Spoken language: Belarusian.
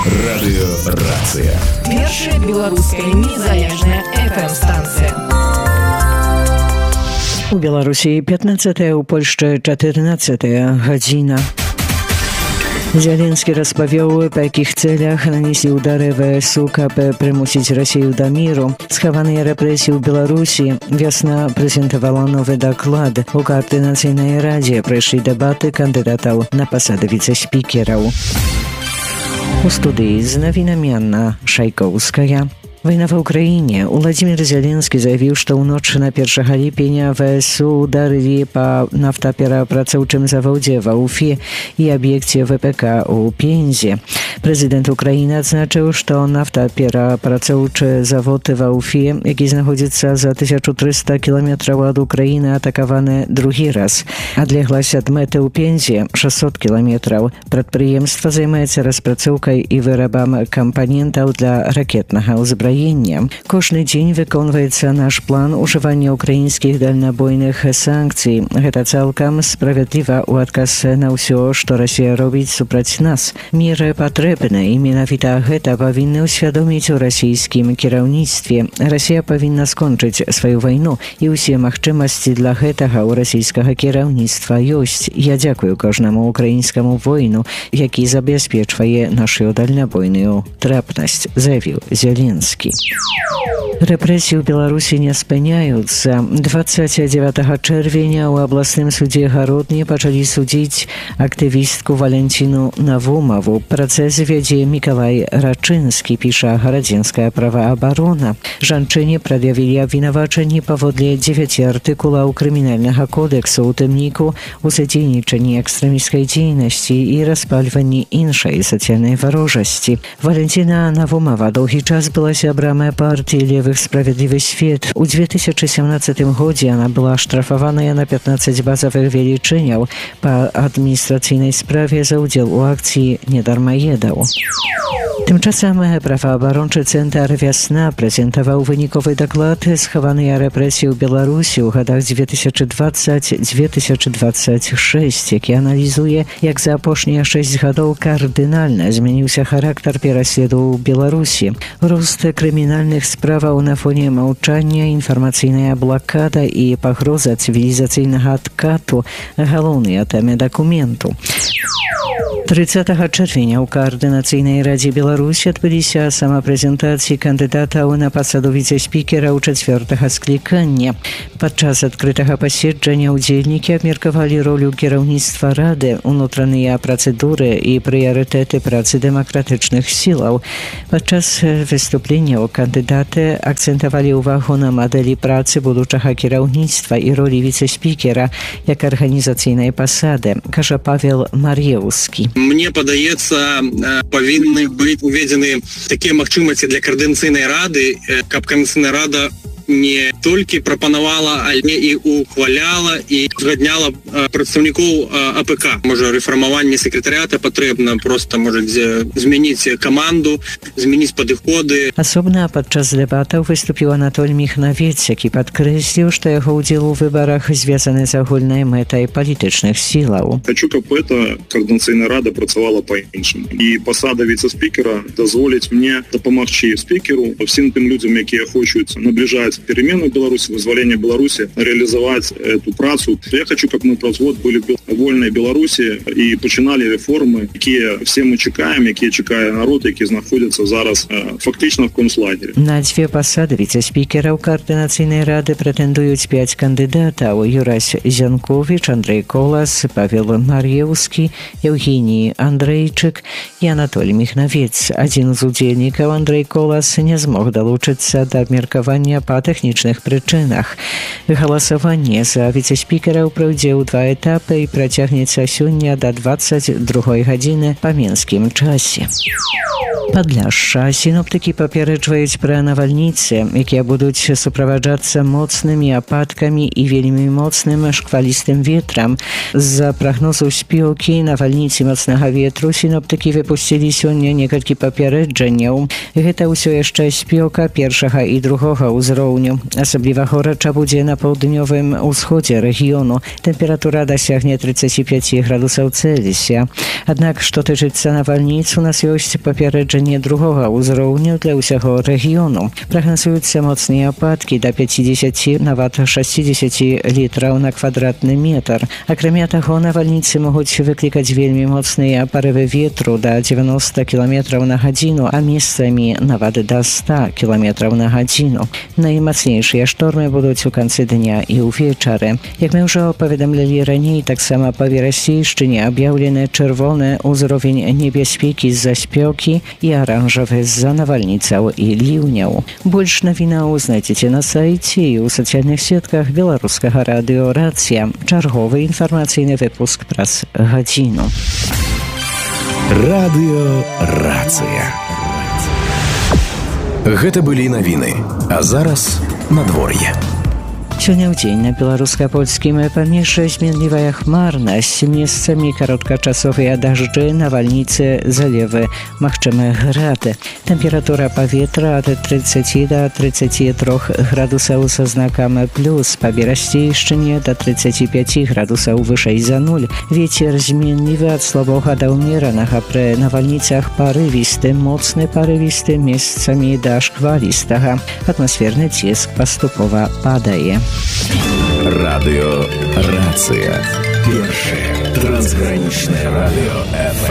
Радыёрацыя. Першая беларуская незалежная FM-станцыя. У Беларусі 15, у Польшчы 14 гадзіна. Зеленскі распавёў, па якіх цэлях нанеслі ўдары ВСУ, каб прымусіць Расію да міру. Схаваныя рэпрэсіі ў Беларусі. Вясна прэзентавала новы даклад. У Коордынацыйнай радзе прайшлі дэбаты кандыдатаў на пасады віцэ-спікераў. У студыі з навінамі Анна Шайкоўская. Вайна ва ўкраіне. Уладзімір Зеленскі заявіў, што ў ноч на 1 ліпеня ВСУ ударылі па нафтаперапрацоўчым заводзе ва Уфе і аб'екце ВПК ў Пензе. Прэзідэнт Украіны адзначыў, што нафтаперапрацоўчы завод ва Уфе, які знаходзіцца за 1300 кіламетраў ад Украіны, атакаваны другі раз. Адлегласць ад мэты ў Пензе 600 кіламетраў. Прадпрыемства займаецца распрацоўкай і вырабам кампанентаў для ракетнага ўзбраення. Кожны дзень выконваецца наш план ужывання ўкраінскіх дальнабойных санкцый. Гэта цалкам справядліва ў адказ на ўсё, што Расія робіць супраць нас. Мір патрэбны, і менавіта гэта павінны ўсвядоміць у расійскім кіраўніцтве. Расія павінна скончыць сваю вайну, і ўсе магчымасці для гэтага ў расійскага кіраўніцтва ёсць. Я дзякую кожнаму украінскаму воіну, які забяспечвае нашу дальнабойную трапнасць, заявіў Зеленскі. Рэпрэсіі ў Беларусі не спыняюцца. 29 чэрвеня ў абласным судзе Гародні пачалі судзіць актывістку Валянціну Навумаву. Працэс вядзе Мікалай Рачынскі, піша гарадзенская праваабарона. Жанчыне прад'явілі абвінавачанні паводле 9 артыкулаў крымінальнага кодэксу, у тым ліку у садзейнічанні экстрэмісцкай дзейнасці і распальванні іншай сацыяльнай варожасці. Валянціна Навумава доўгі час была сябрам партии «Левых справедливый свет». У 2017 годзе она была штрафаваная на 15 базовых велічыняў па адміністрацыйнай справе за ўдзел у акцыі недармаедаў. Тымчасам праваабарончы цэнтр «Вясна» прэзентаваў выніковы даклад «Схаваныя рэпрэсіі ў Беларусі ў гадах 2020-2026», які аналізуе, як за апошнія 6 гадоў кардынальна змяніўся характар пераследу ў Беларусі. Рост крымінальных справаў на фоне маўчання, інфармацыйная блакада і пагроза цывілізацыйнага адкату – галоўныя тэмы дакументу. 30 чэрвеня ў Коордынацыйнай радзе Беларусі адбыліся самапрэзентацыі кандыдатаў на пасаду віцэ-спікера ў 4-га склікання. Падчас адкрытага паседжання ўдзельнікі абмеркавалі ролю кіраўніцтва рады, унутраныя працэдуры і прыярытэты працы дэмакратычных сілаў. Падчас выступленняў кандыдаты акцэнтавалі ўвагу на мадэлі працы будучага кіраўніцтва і ролі віцэ-спікера як арганізацыйнай пасады, кажа Павел Мар'еўскі. Мне падаецца, павінны быць уведзены такія магчымасці для Коордынацыйнай рады, каб Коордынацыйная рада не толькі прапанавала, але і ухваляла і узгадняла прадстаўнікоў АПК. Можа, рэфармаванне сакратарыята патрэбна, проста можа змяніць каманду, змяніць падыходы. Асобна падчас дэбатаў выступіў Анатоль Міхнавец, які падкрэсліў, што яго ўдзел у выбарах звязаны з агульнай мэтай палітычных сілаў. Хочу, каб эта Коордынацыйная рада працавала па-іншаму. І пасада віцэ-спікера дазволіць мне дапамагчы спікеру, всім тым людзям, якія хочуць набліжаць перемены в Беларуси, вызволение Беларуси, реализовать эту працу. Я хочу, как мы производ были в вольной Беларуси и починали реформы, які все мы чекаем, які чекає народ, які знаходяться зараз фактично в концлагері. На 2 пасады віцэ-спікераў Коордынацыйнай рады прэтэндуюць 5 кандыдатаў: Юрась Зянкович, Андрей Колас, Павел Мар'еўскі, Евгений Андрейчык і Анатоль Міхнавец. Адзін з удзельнікаў, Андрей Колас, не змог далучыцца да абмеркавання па тэхнічных прычынах. Галасаванне за віцэ-спікераў пройдзе ў 2 этапы і працягнецца сёння да 22 гадзіны па менскім часе. Падляшша. Сіноптыкі папереджваюць пра навальніцы, якія будуць суправаджацца моцнымі ападкамі і вельмі моцным шквалістым ветрам. З-за прагнозу спёкі, навальніцы моцнага ветру сіноптыкі выпусцілі сёння некалькі папереджанняў. Гэта ўсё яшчэ спёка першага і другога ўзроўня południu. Особливо горяча буде на południowym усходе региону. Температура досягнет 35 градусов Цельсия. Однако, что тычыцца навальніц, у нас ёсць папярэджанне другого ўзроўню для ўсяго рэгіёну. Прагназуюцца моцныя ападкі до 50 нават 60 літраў на квадратны метр. Акрамя таго, навальніцы могуць выклікаць вельмі моцныя парывы ветру до 90 км на гадзіну, а месцамі нават до 100 км на гадзіну. Наймацнейшыя штормы будуць у канцы дня і ўвечары. Як мы ўжо паведамлялі раней, таксама па Верасейшчыне аб'яўлены чырвоны ўзровень небяспекі з-за спёкі і аранжавы з-за навальніцаў і ліўняў. Больш навінаў знайдзеце на сайце і ў сацыяльных сетках беларускага радыё «Рацыя». Чарговы інфармацыйны выпуск праз гадзіну. Радыё «Рацыя». Гэта былі навіны, а зараз надвор'е. Сёння ў дзень на беларуска-польскім памежжы зменлівая хмарнасць, месцамі кароткачасовыя дажджы, навальніцы, залевы, магчымыя грады. Тэмпература паветра ад 30 до 33 градусаў са знакам плюс, па Берасцейшчыне до 35 градусаў вышэй за нуль. Вецер зменлівы ад слабога да ўмеранага, пры навальніцах парывісты, моцны парывісты, месцамі да шквалістага. Атмасферны ціск паступова падае. Радыё «Рацыя». Першае трансгранічнае радыё FM.